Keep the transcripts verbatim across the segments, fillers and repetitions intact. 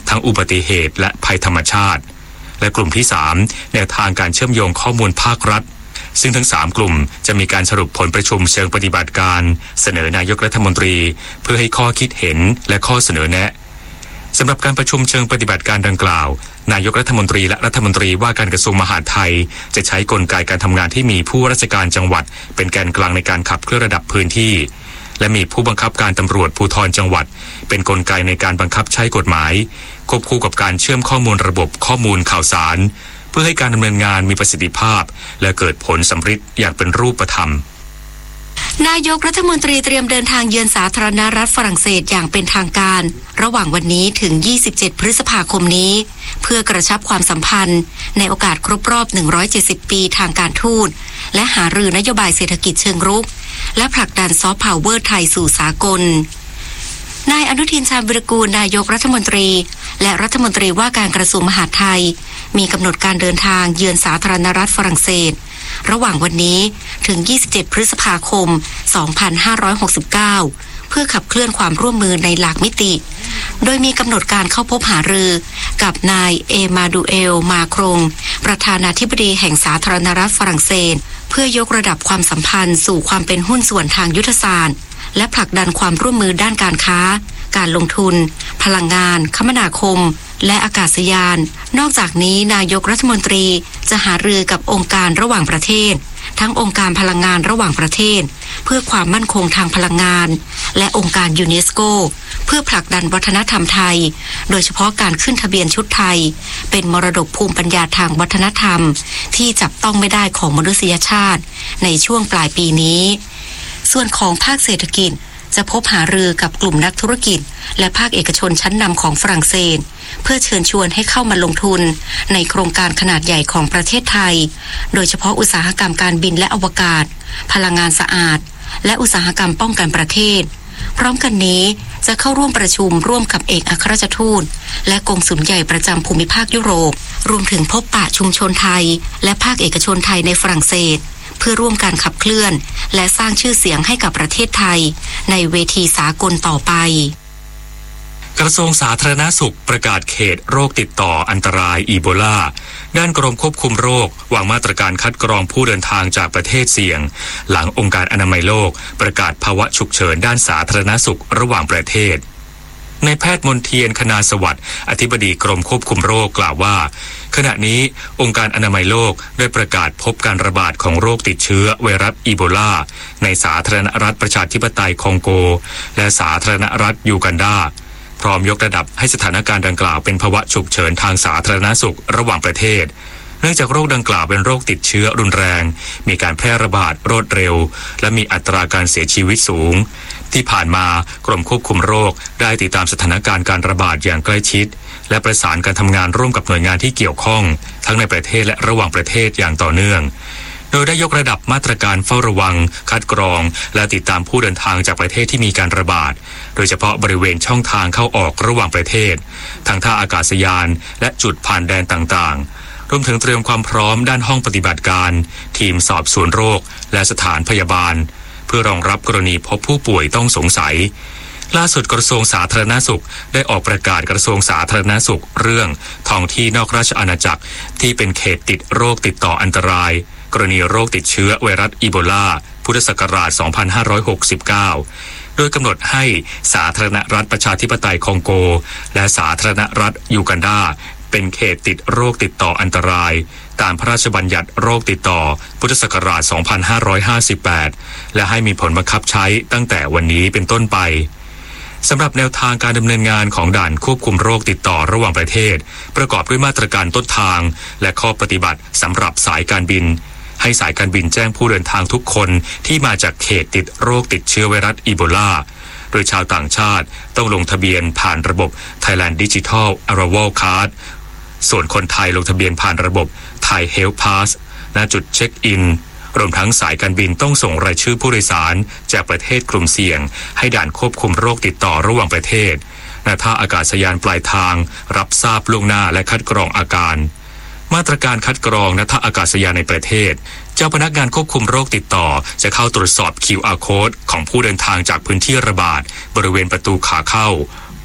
ทั้งอุบัติเหตุและภัยธรรมชาติและกลุ่มที่สามแนวทางการเชื่อมโยงข้อมูลภาครัฐซึ่งทั้งสามกลุ่มจะมีการสรุปผลประชุมเชิงปฏิบัติการเสนอนายกรัฐมนตรีเพื่อให้ข้อคิดเห็นและข้อเสนอแนะสำหรับการประชุมเชิงปฏิบัติการดังกล่าวนายกรัฐมนตรีและรัฐมนตรีว่าการกระทรวงมหาดไทยจะใช้กลไกการทำงานที่มีผู้ราชการจังหวัดเป็นแกนกลางในการขับเคลื่อนระดับพื้นที่และมีผู้บังคับการตำรวจภูธรจังหวัดเป็นกลไกในการบังคับใช้กฎหมายควบคู่กับการเชื่อมข้อมูลระบบข้อมูลข่าวสารเพื่อให้การดำเนินงานมีประสิทธิภาพและเกิดผลสำฤทธิ์อย่างเป็นรูปธรรมนายกรัฐมนตรีเตรียมเดินทางเยือนสาธารณรัฐฝรั่งเศสอย่างเป็นทางการระหว่างวันนี้ถึงยี่สิบเจ็ดพฤษภาคมนี้เพื่อกระชับความสัมพันธ์ในโอกาสครบรอบหนึ่งร้อยเจ็ดสิบปีทางการทูตและหารือนโยบายเศรษฐกิจเชิงรุกและผลักดันซอฟต์พาวเวอร์ไทยสู่สากลนายอนุทินชาญวิรากูลนายกรัฐมนตรีและรัฐมนตรีว่าการกระทรวงมหาดไทยมีกำหนดการเดินทางเยือนสาธารณรัฐฝรั่งเศสระหว่างวันนี้ถึงยี่สิบเจ็ดพฤษภาคมสองพันห้าร้อยหกสิบเก้าเพื่อขับเคลื่อนความร่วมมือในหลากมิติโดยมีกำหนดการเข้าพบหารือกับนายเอมาดูเอลมาครงประธานาธิบดีแห่งสาธารณรัฐฝรั่งเศสเพื่อยกระดับความสัมพันธ์สู่ความเป็นหุ้นส่วนทางยุทธศาสตร์และผลักดันความร่วมมือด้านการค้าการลงทุนพลังงานคมนาคมและอากาศยานนอกจากนี้นายกรัฐมนตรีจะหารือกับองค์การระหว่างประเทศทั้งองค์การพลังงานระหว่างประเทศเพื่อความมั่นคงทางพลังงานและองค์การยูเนสโกเพื่อผลักดันวัฒนธรรมไทยโดยเฉพาะการขึ้นทะเบียนชุดไทยเป็นมรดกภูมิปัญญาทางวัฒนธรรมที่จับต้องไม่ได้ของมนุษยชาติในช่วงปลายปีนี้ส่วนของภาคเศรษฐกิจจะพบหารือกับกลุ่มนักธุรกิจและภาคเอกชนชั้นนำของฝรั่งเศสเพื่อเชิญชวนให้เข้ามาลงทุนในโครงการขนาดใหญ่ของประเทศไทยโดยเฉพาะอุตสาหกรรมการบินและอวกาศพลังงานสะอาดและอุตสาหกรรมป้องกันประเทศพร้อมกันนี้จะเข้าร่วมประชุมร่วมกับเอกอัครราชทูตและกงสุลใหญ่ประจำภูมิภาคยุโรปรวมถึงพบปะชุมชนไทยและภาคเอกชนไทยในฝรั่งเศสเพื่อร่วมการขับเคลื่อนและสร้างชื่อเสียงให้กับประเทศไทยในเวทีสากลต่อไปกระทรวงสาธารณสุขประกาศเขตโรคติดต่ออันตรายอีโบลาด้านกรมควบคุมโรควางมาตรการคัดกรองผู้เดินทางจากประเทศเสี่ยงหลังองค์การอนามัยโลกประกาศภาวะฉุกเฉินด้านสาธารณสุขระหว่างประเทศนายแพทย์มนเทียนคณาสวัสดิ์อธิบดีกรมควบคุมโรคกล่าวว่าขณะนี้องค์การอนามัยโลกได้ประกาศพบการระบาดของโรคติดเชื้อไวรัสอีโบลาในสาธารณรัฐประชาธิปไตยคองโกและสาธารณรัฐยูกันดาพร้อมยกระดับให้สถานการณ์ดังกล่าวเป็นภาวะฉุกเฉินทางสาธารณสุขระหว่างประเทศเนื่องจากโรคดังกล่าวเป็นโรคติดเชื้อรุนแรงมีการแพร่ระบาดรวดเร็วและมีอัตราการเสียชีวิตสูงที่ผ่านมากรมควบคุมโรคได้ติดตามสถานการณ์การระบาดอย่างใกล้ชิดและประสานการทำงานร่วมกับหน่วยงานที่เกี่ยวข้องทั้งในประเทศและระหว่างประเทศอย่างต่อเนื่องโดยได้ยกระดับมาตรการเฝ้าระวังคัดกรองและติดตามผู้เดินทางจากประเทศที่มีการระบาดโดยเฉพาะบริเวณช่องทางเข้าออกระหว่างประเทศทั้งท่าอากาศยานและจุดผ่านแดนต่างๆรวมถึงเตรียมความพร้อมด้านห้องปฏิบัติการทีมสอบสวนโรคและสถานพยาบาลเพื่อรองรับกรณีพบผู้ป่วยต้องสงสัยล่าสุดกระทรวงสาธารณสุขได้ออกประกาศกระทรวงสาธารณสุขเรื่องท้องที่นอกราชอาณาจักรที่เป็นเขตติดโรคติดต่ออันตรายกรณีโรคติดเชื้อไวรัสอีโบลาพุทธศักราชสองพันห้าร้อยหกสิบเก้าโดยกำหนดให้สาธารณรัฐประชาธิปไตยคองโกและสาธารณรัฐยูกันดาเป็นเขตติดโรคติดต่ออันตรายตามพระราชบัญญัติโรคติดต่อพุทธศักราชสองพันห้าร้อยห้าสิบแปดและให้มีผลบังคับใช้ตั้งแต่วันนี้เป็นต้นไปสำหรับแนวทางการดำเนินงานของด่านควบคุมโรคติดต่อระหว่างประเทศประกอบด้วยมาตรการต้นทางและข้อปฏิบัติสำหรับสายการบินให้สายการบินแจ้งผู้เดินทางทุกคนที่มาจากเขตติดโรคติดเชื้อไวรัสอีโบลาโดยชาวต่างชาติต้องลงทะเบียนผ่านระบบ Thailand Digital Arrival Card ส่วนคนไทยลงทะเบียนผ่านระบบ Thai Health Pass ณจุดเช็คอินรวมทั้งสายการบินต้องส่งรายชื่อผู้โดยสารจากประเทศกลุ่มเสี่ยงให้ด่านควบคุมโรคติดต่อระหว่างประเทศณท่าอากาศยานปลายทางรับทราบล่วงหน้าและคัดกรองอาการมาตรการคัดกรองณท่าอากาศยานในประเทศเจ้าพนักงานควบคุมโรคติดต่อจะเข้าตรวจสอบ คิว อาร์ Code ของผู้เดินทางจากพื้นที่ระบาดบริเวณประตูขาเข้า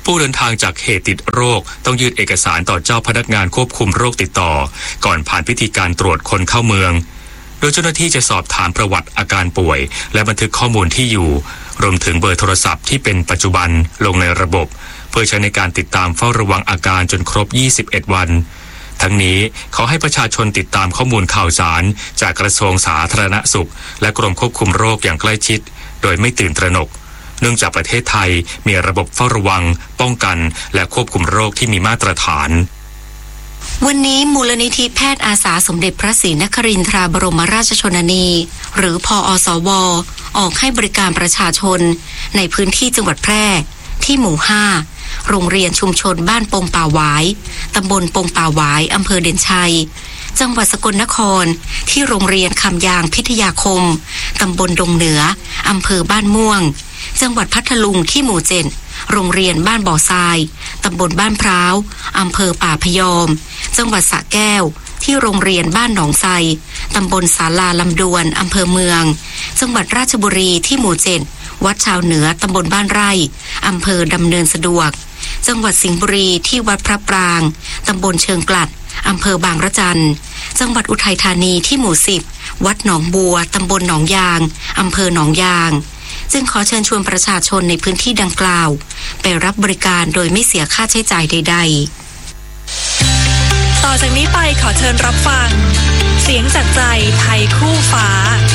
ผู้เดินทางจากเขตติดโรคต้องยื่นเอกสารต่อเจ้าพนักงานควบคุมโรคติดต่อก่อนผ่านพิธีการตรวจคนเข้าเมืองโดยเจ้าหน้าที่จะสอบถามประวัติอาการป่วยและบันทึกข้อมูลที่อยู่รวมถึงเบอร์โทรศัพท์ที่เป็นปัจจุบันลงในระบบเพื่อใช้ในการติดตามเฝ้าระวังอาการจนครบยี่สิบเอ็ดวันทั้งนี้ขอให้ประชาชนติดตามข้อมูลข่าวสารจากกระทรวงสาธารณสุขและกรมควบคุมโรคอย่างใกล้ชิดโดยไม่ตื่นตระหนกเนื่องจากประเทศไทยมีระบบเฝ้าระวังป้องกันและควบคุมโรคที่มีมาตรฐานวันนี้มูลนิธิแพทย์อาสาสมเด็จพระศรีนครินทราบรมราชชนนีหรือพอสวออกให้บริการประชาชนในพื้นที่จังหวัดแพร่ที่หมู่ห้าโรงเรียนชุมชนบ้านปงป่าหวายตำบลปงป่าหวายอำเภอเด่นชัยจังหวัดสกลนครที่โรงเรียนคำยางพิทยาคมตำบลดงเหนืออำเภอบ้านม่วงจังหวัดพัทลุงที่หมู่เจ็ดโรงเรียนบ้านบ่อทรายตำบลบ้านพร้าวอำเภอป่าพยอมจังหวัดสระแก้วที่โรงเรียนบ้านหนองไทรตำบลศาลาลำดวนอำเภอเมืองจังหวัดราชบุรีที่หมู่เจ็ดวัดชาวเหนือตำบลบ้านไร่อำเภอดำเนินสะดวกจังหวัดสิงห์บุรีที่วัดพระปรางตำบลเชิงกลัดอำเภอบางระจันจังหวัดอุทัยธานีที่หมู่สิบวัดหนองบัวตำบลหนองยางอำเภอหนองยางจึงขอเชิญชวนประชาชนในพื้นที่ดังกล่าวไปรับบริการโดยไม่เสียค่าใช้จ่ายใดๆต่อจากนี้ไปขอเชิญรับฟังเสียงจากใจไทยคู่ฟ้า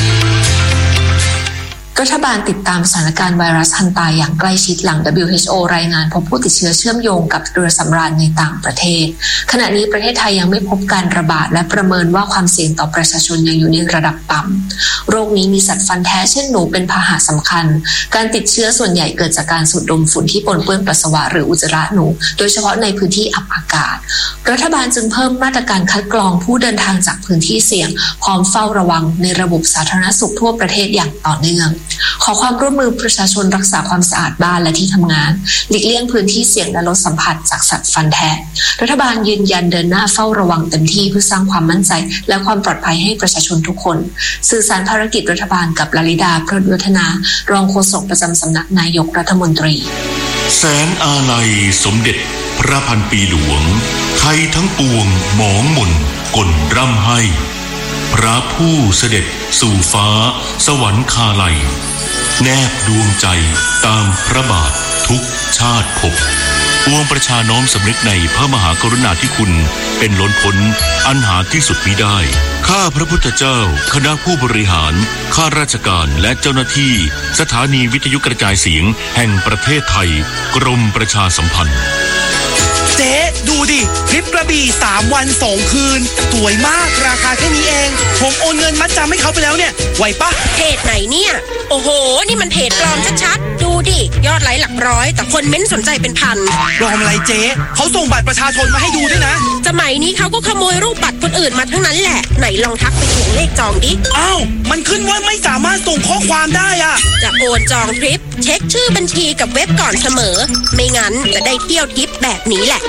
รัฐบาลติดตามสถานการณ์ไวรัสฮันตาอย่างใกล้ชิดหลัง ดับเบิลยู เอช โอ รายงานพบผู้ติดเชื้อเชื่อมโยงกับเรือสำราญในต่างประเทศขณะนี้ประเทศไทยยังไม่พบการระบาดและประเมินว่าความเสี่ยงต่อประชาชนยังอยู่ในระดับต่ำโรคนี้มีสัตว์ฟันแท้เช่นหนูเป็นพาหะสำคัญการติดเชื้อส่วนใหญ่เกิดจากการสูดดมฝุ่นที่ปนเปื้อนปัสสาวะหรืออุจจาระหนูโดยเฉพาะในพื้นที่อับอากาศรัฐบาลจึงเพิ่มมาตรการคัดกรองผู้เดินทางจากพื้นที่เสี่ยงพร้อมเฝ้าระวังในระบบสาธารณสุขทั่วประเทศอย่างต่อเนื่องขอความร่วมมือประชาชนรักษาความสะอาดบ้านและที่ทำงานหลีกเลี่ยงพื้นที่เสี่ยงและลดสัมผัสจากสัตว์ฟันแทะรัฐบาลยืนยันเดินหน้าเฝ้าระวังเต็มที่เพื่อสร้างความมั่นใจและความปลอดภัยให้ประชาชนทุกคนสื่อสารภารกิจรัฐบาลกับลลิดาพรหมวัฒนารองโฆษกประจำสำนักนายกรัฐมนตรีแสนอาลัยสมเด็จพระพันปีหลวงไทยทั้งปวงหมองหม่นก่นร่ำให้พระผู้เสด็จสู่ฟ้าสวรรคาลัยแนบดวงใจตามพระบาททุกชาติภพปวงประชาน้อมสำนึกในพระมหากรุณาธิคุณเป็นล้นพ้นอันหาที่สุดมิได้ข้าพระพุทธเจ้าคณะผู้บริหารข้าราชการและเจ้าหน้าที่สถานีวิทยุกระจายเสียงแห่งประเทศไทยกรมประชาสัมพันธ์เจ๊ดูดิทริปกระบี่สามวันสองคืนสวยมากราคาแค่นี้เองผมโอนเงินมัดจำให้เขาไปแล้วเนี่ยไหวปะเพจไหนเนี่ยโอ้โหนี่มันเพจปลอมชัดๆดูดิยอดไลค์หลักร้อยแต่คนเม้นสนใจเป็นพันปลอมอะไรเจ๊เขาส่งบัตรประชาชนมาให้ดูด้วยนะสมัยนี้เขาก็ขโมยรูปบัตรคนอื่นมาทั้งนั้นแหละไหนลองทักไปถึงเลขจองดิอ้าวมันขึ้นว่าไม่สามารถส่งข้อความได้อะจะโอนจองทริปเช็คชื่อบัญชีกับเว็บก่อนเสมอไม่งั้นจะได้เที่ยวทริปแบบนี้แหละ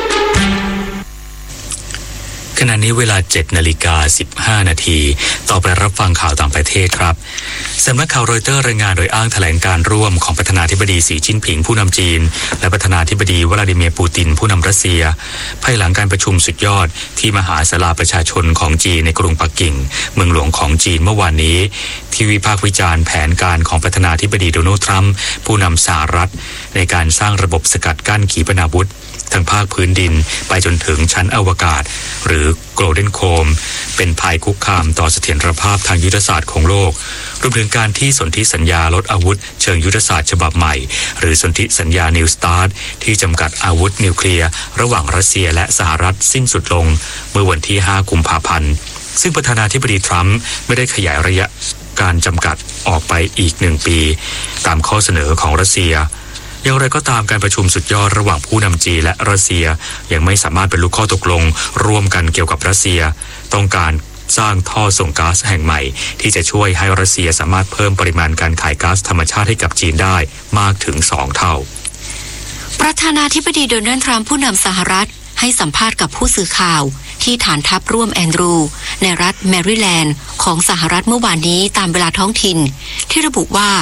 ขณะนี้เวลา เจ็ดนาฬิกาสิบห้านาทีต่อไปรับฟังข่าวต่างประเทศครับสำนักข่าวรอยเตอร์รายงานโดยอ้างแถลงการร่วมของประธานาธิบดีสีจิ้นผิงผู้นำจีนและประธานาธิบดีวลาดิเมียร์ปูตินผู้นำรัสเซียภายหลังการประชุมสุดยอดที่มหาศาลาประชาชนของจีนในกรุงปักกิ่งเมืองหลวงของจีนเมื่อวานนี้ที่วิพากษ์วิจารณ์แผนการของประธานาธิบดีโดนัลด์ทรัมป์ผู้นำสหรัฐในการสร้างระบบสกัดกั้นขีปนาวุธทั้งภาคพื้นดินไปจนถึงชั้นอวกาศหรือโกลเด้นโคมเป็นภัยคุกคามต่อเสถียรภาพทางยุทธศาสตร์ของโลกรวมถึงการที่สนธิสัญญาลดอาวุธเชิงยุทธศาสตร์ฉบับใหม่หรือสนธิสัญญานิวสตาร์ทที่จำกัดอาวุธนิวเคลียร์ระหว่างรัสเซียและสหรัฐสิ้นสุดลงเมื่อวันที่ห้ากุมภาพันธ์ซึ่งประธานาธิบดีทรัมป์ไม่ได้ขยายระยะการจำกัดออกไปอีกหนึ่งปีตามข้อเสนอของรัสเซียอย่างไรก็ตามการประชุมสุดยอดระหว่างผู้นำจีนและรัสเซียยังไม่สามารถบรรลุข้อตกลงร่วมกันเกี่ยวกับรัสเซียต้องการสร้างท่อส่งก๊าซแห่งใหม่ที่จะช่วยให้รัสเซียสามารถเพิ่มปริมาณการขายก๊าซธรรมชาติให้กับจีนได้มากถึงสองเท่าประธานาธิบดีโดนัลด์ทรัมป์ผู้นำสหรัฐให้สัมภาษณ์กับผู้สื่อข่าวที่ฐานทัพร่วมแอนดรูในรัฐแมริแลนด์ของสหรัฐเมื่อวานนี้ตามเวลาท้องถิ่นที่ระบุว่า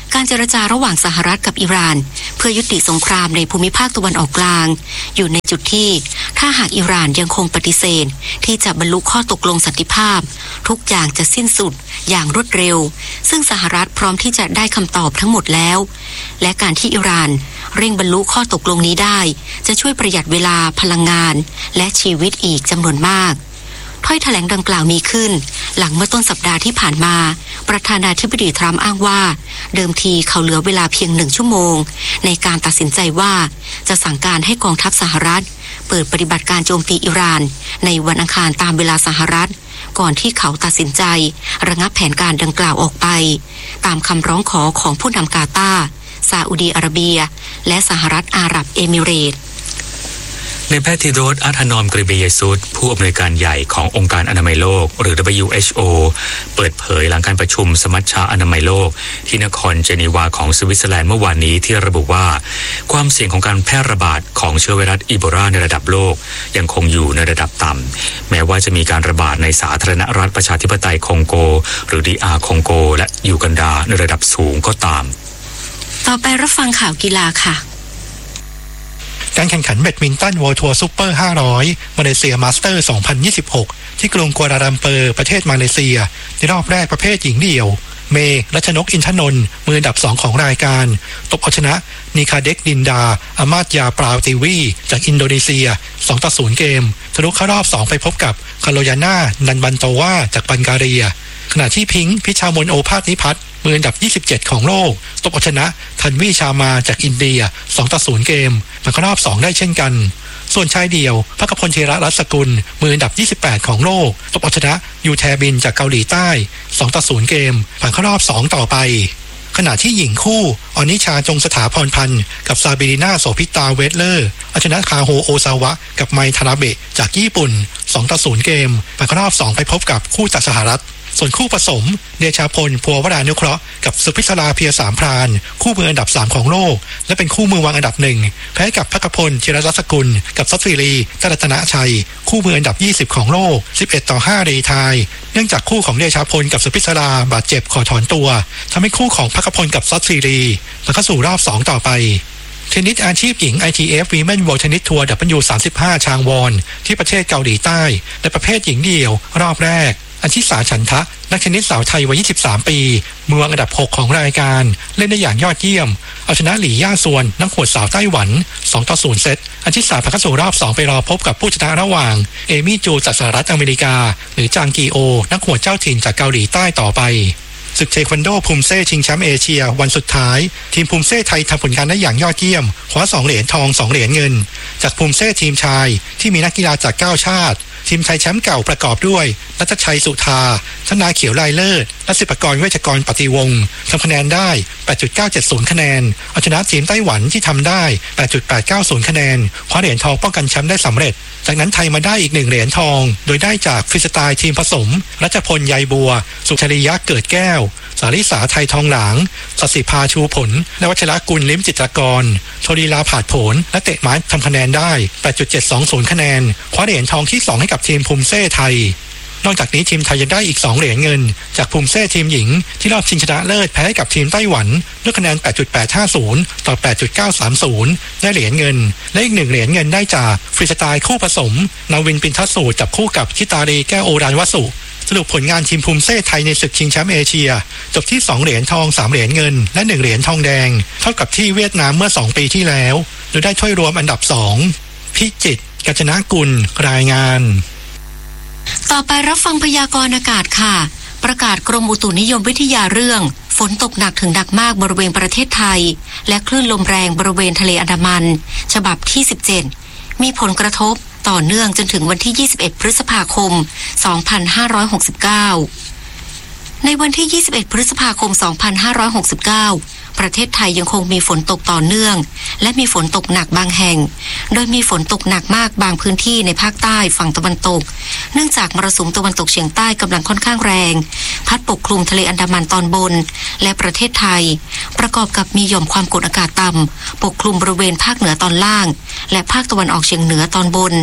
การเจรจาระหว่างสหรัฐกับอิหร่านเพื่อยุติสงครามในภูมิภาคตะวันออกกลางอยู่ในจุดที่ถ้าหากอิหร่านยังคงปฏิเสธที่จะบรรลุข้อตกลงสันติภาพทุกอย่างจะสิ้นสุดอย่างรวดเร็วซึ่งสหรัฐพร้อมที่จะได้คำตอบทั้งหมดแล้วและการที่อิหร่านเร่งบรรลุข้อตกลงนี้ได้จะช่วยประหยัดเวลาพลังงานและชีวิตอีกจำนวนมากถ้อยแถลงดังกล่าวมีขึ้นหลังเมื่อต้นสัปดาห์ที่ผ่านมาประธานาธิบดีทรัมป์อ้างว่าเดิมทีเขาเหลือเวลาเพียงหนึ่งชั่วโมงในการตัดสินใจว่าจะสั่งการให้กองทัพสหรัฐเปิดปฏิบัติการโจมตีอิหร่านในวันอังคารตามเวลาสหรัฐก่อนที่เขาตัดสินใจระงับแผนการดังกล่าวออกไปตามคำร้องขอของผู้นำกาตาร์ซาอุดีอาระเบียและสหรัฐอาหรับเอมิเรตส์ในแพทย์ธีรสอัธนอมกริเบเยซุสผู้อำนวยการใหญ่ขององค์การอนามัยโลกหรือ ดับเบิลยู เอช โอ เปิดเผยหลังการประชุมสมัชชาอนามัยโลกที่นครเจนีวาของสวิตเซอร์แลนด์เมื่อวานนี้ที่ระบุว่าความเสี่ยงของการแพร่ระบาดของเชื้อไวรัสอีโบลาในระดับโลกยังคงอยู่ในระดับต่ำแม้ว่าจะมีการระบาดในสาธารณรัฐประชาธิปไตยคองโกหรือ ดี อาร์ คองโกและยูกันดาในระดับสูงก็ตามต่อไปรับฟังข่าวกีฬาค่ะการแข่งขันแบดมินตัน World Tour Super ห้าร้อยมาเลเซียมาสเตอร์ สองพันยี่สิบหก ที่กรุงกัวลาลัมเปอร์ประเทศมาเลเซียในรอบแรกประเภทหญิงเดี่ยวเมย์รัชนกอินทนนท์มืออันดับสองของรายการตบเอาชนะนิคาเด็กดินดาอามาตยาปราวติวีจากอินโดนีเซีย สองต่อศูนย์ เกมทะลุเข้ารอบสองไปพบกับคาโลยาน่านันบันโตวาจากบัลแกเรียขณะที่พิงค์พิชามนโอภาสนิพัฒน์มืออันดับยี่สิบเจ็ดของโลกตบเอาชนะทันวีชามาจากอินเดีย สองต่อศูนย์ เกมมาเข้ารอบสองได้เช่นกันส่วนชายเดี่ยวภคพลเทระรัศกุลมืออันดับยี่สิบแปดของโลกตบเอาชนะยูแทบินจากเกาหลีใต้ สองต่อศูนย์ เกมผ่านเข้ารอบสองต่อไปขณะที่หญิงคู่อนิชาจงสถาพรพันธ์กับซาบิริน่าโสภิตาเวทเลอร์เอาชนะคาโฮโอซาวะกับไมทาราเบะจากญี่ปุ่น สองต่อศูนย์ เกมผ่านเข้ารอบสองไปพบกับคู่จากสหรัฐส่วนคู่ผสมเดชาพลพัววรานุเคราะห์กับสุพิศราเพียสามพรานคู่มืออันดับสามของโลกและเป็นคู่มือวางอันดับหนึ่งแพ้กับภคพลจิรรัศกุลกับซัตฟิรีกัตนาชัยคู่มืออันดับยี่สิบของโลกสิบเอ็ดต่อห้ารีไทยเนื่องจากคู่ของเดชาพลกับสุพิศราบาดเจ็บขอถอนตัวทำให้คู่ของภคพลกับซัตฟิรีแล้วก็สู่รอบสองต่อไปเทนนิสอาชีพหญิง ไอ ที เอฟ Women World Tennis Tour ดับเบิลยู สามสิบห้า ชางวอนที่ประเทศเกาหลีใต้ในประเภทหญิงเดี่ยวรอบแรกอัญชิสาฉันทะนักเทนนิสสาวไทยวัยยี่สิบสามปีมือวางอันดับหกของรายการเล่นได้อย่างยอดเยี่ยมเอาชนะหลี่ย่าซวนนักหวดสาวไต้หวันสองต่อศูนย์เซตอัญชิสาผ่านเข้าสู่รอบสองไปรอพบกับผู้ชนะระหว่างเอมี่จูจากสหรัฐอเมริกาหรือจางกีโอนักหวดเจ้าถิ่นจากเกาหลีใต้ต่อไปศึกเทควันโดภูมิเซ่ชิงแชมป์เอเชียวันสุดท้ายทีมภูมิเซ่ไทยทำผลงานได้อย่างยอดเยี่ยมคว้าสองเหรียญทองสองเหรียญเงินจากภูมิเซ่ทีมชายที่มีนักกีฬาจากเก้าชาติทีมไทยแชมป์เก่าประกอบด้วยรัตชัยสุธาธนาเขียวลายเลิศและศิปกรเวชกรปฏิวงศ์ทำคะแนนได้ แปดจุดเก้าเจ็ดศูนย์ คะแนนเอาชนะทีมไต้หวันที่ทำได้ แปดจุดแปดเก้าศูนย์ คะแนนคว้าเหรียญทองป้องกันแชมป์ได้สำเร็จจากนั้นไทยมาได้อีกหนึ่งเหรียญทองโดยได้จากฟรีสไตล์ทีมผสมรัชพลใยบัวสุชริยะเกิดแก้วสาริสาไทยทองหลางสศิภาชูผลและวัชรกุลลิ้มจิตรกรโชลีลาผาดผลและเตะไม้ทำคะแนนได้ แปดจุดเจ็ดสองศูนย์ คะแนนคว้าเหรียญทองที่สองให้กับทีมภูมิเซ่ไทยนอกจากนี้ทีมไทยยังได้อีกสองเหรียญเงินจากภูมิเซ่ทีมหญิงที่รอบชิงชนะเลิศแพ้กับทีมไต้หวันด้วยคะแนน แปดจุดแปดห้าศูนย์ ต่อ แปดจุดเก้าสามศูนย์ ได้เหรียญเงินและอีกหนึ่งเหรียญเงินได้จากฟรีสไตล์คู่ผสมนาวินปินทัสสูจับคู่กับชิตารีแก้วโอรานวสุสรุปผลงานทีมภูมิเซ่ไทยในศึกชิงแชมป์เอเชียจบที่สองเหรียญทองสามเหรียญเงินและหนึ่งเหรียญทองแดงเท่ากับที่เวียดนามเมื่อสองปีที่แล้วโดยได้ถ้วยรวมอันดับสองพิจิตรกัญจนกุลรายงานต่อไปรับฟังพยากรณ์อากาศค่ะประกาศกรมอุตุนิยมวิทยาเรื่องฝนตกหนักถึงหนักมากบริเวณประเทศไทยและคลื่นลมแรงบริเวณทะเลอันดามันฉบับที่สิบเจ็ดมีผลกระทบต่อเนื่องจนถึงวันที่ยี่สิบเอ็ดพฤษภาคมสองพันห้าร้อยหกสิบเก้าในวันที่ยี่สิบเอ็ดพฤษภาคมสองพันห้าร้อยหกสิบเก้าประเทศไทยยังคงมีฝนตกต่อเนื่องและมีฝนตกหนักบางแห่งโดยมีฝนตกหนักมากบางพื้นที่ในภาคใต้ฝั่งตะวันตกเนื่องจากมรสุมตะวันตกเฉียงใต้กำลังค่อนข้างแรงพัดปกคลุมทะเลอันดามันตอนบนและประเทศไทยประกอบกับมีหย่อมความกดอากาศต่ำปกคลุมบริเวณภาคเหนือตอนล่างและภาคตะวันออกเฉียงเหนือตอนบน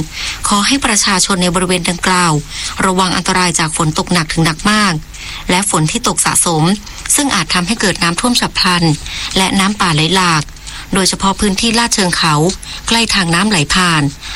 ขอให้ประชาชนในบริเวณดังกล่าวระวังอันตรายจากฝนตกหนักถึงหนักมากและฝนที่ตกสะสมซึ่งอาจทำให้เกิดน้ำท่วมฉับพลันและน้ำป่าไหลหลากโดยเฉพาะพื้นที่ลาดเชิงเขาใกล้ทางน้ำไหลผ่าน